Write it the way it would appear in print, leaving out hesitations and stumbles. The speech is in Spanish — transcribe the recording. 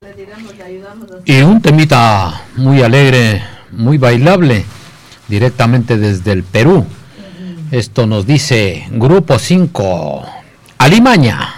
Y un temita muy alegre, muy bailable, directamente desde el Perú. Esto nos dice Grupo 5, Alimaña.